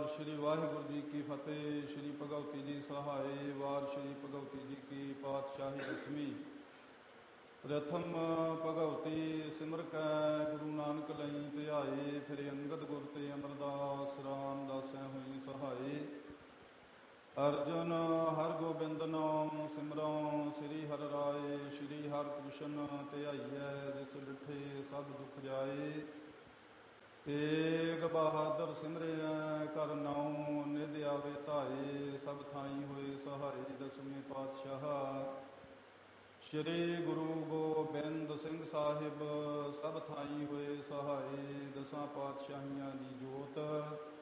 ਸ਼੍ਰੀ ਵਾਹਿਗੁਰੂ ਜੀ ਕੀ ਫਤਿਹ। ਸ਼੍ਰੀ ਭਗਵਤੀ ਜੀ ਸਹਾਏ। ਵਾਰ ਸ਼੍ਰੀ ਭਗਵਤੀ ਜੀ ਕੀ ਪਾਤਸ਼ਾਹੀ ਦਸਵੀਂ। ਪ੍ਰਥਮ ਭਗਵਤੀ ਸਿਮਰ ਕੈ ਗੁਰੂ ਨਾਨਕ ਲਈ ਧਿਆਏ। ਫਿਰ ਅੰਗਦ ਗੁਰ ਤੇ ਅਮਰਦਾਸ ਰਾਮਦਾਸੈ ਹੋਈ ਸਹਾਏ। ਅਰਜੁਨ ਹਰ ਗੋਬਿੰਦ ਨਾਮ ਸਿਮਰਉ। ਸ੍ਰੀ ਹਰਿ ਰਾਏ ਸ਼੍ਰੀ ਹਰਿ ਕ੍ਰਿਸ਼ਨ ਧਿਆਈਐ। ਜਿਸ ਡਿਠੇ ਸਭ ਦੁਖ ਜਾਏ। ਤੇਗ ਬਹਾਦਰ ਸਿਮਰਿਐ ਕਰ ਨਾਉ। ਨਿਧ ਆਵੇ ਧਾਰੇ ਸਭ ਥਾਈ ਹੋਏ ਸਹਾਈ। ਦਸਵੇਂ ਪਾਤਸ਼ਾਹ ਸ਼੍ਰੀ ਗੁਰੂ ਗੋਬਿੰਦ ਸਿੰਘ ਸਾਹਿਬ ਸਭ ਥਾਈ ਹੋਏ ਸਹਾਏ। ਦਸਾਂ ਪਾਤਸ਼ਾਹੀਆਂ ਦੀ ਜੋਤ